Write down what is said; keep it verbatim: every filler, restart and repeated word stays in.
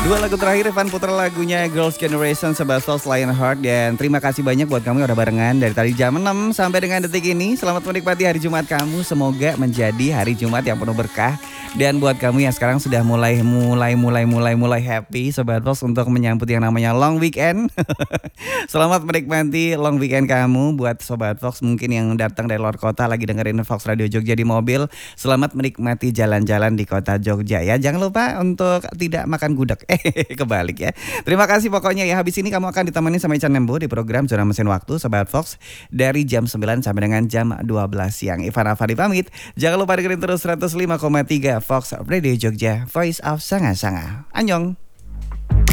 Dua lagu terakhir Evan putra lagunya Girls' Generation Sebastian Lionheart. Dan terima kasih banyak buat kamu yang udah barengan dari tadi jam enam sampai dengan detik ini. Selamat menikmati hari Jumat kamu. Semoga menjadi hari Jumat yang penuh berkah. Dan buat kamu yang sekarang sudah mulai mulai mulai mulai mulai happy Sobat Fox untuk menyambut yang namanya long weekend. Selamat menikmati long weekend kamu. Buat Sobat Fox mungkin yang datang dari luar kota lagi dengerin Fox Radio Jogja di mobil, selamat menikmati jalan-jalan di kota Jogja ya. Jangan lupa untuk tidak makan gudeg. Eh kebalik ya. Terima kasih pokoknya ya. Habis ini kamu akan ditemani sama Ican Nembo di program Zona Mesin Waktu Sobat Fox dari jam sembilan sampai dengan jam dua belas siang. Ivan Afari pamit. Jangan lupa dengerin terus seratus lima koma tiga Fox Radio Jogja, Voice of Sanga-Sanga. Annyeong.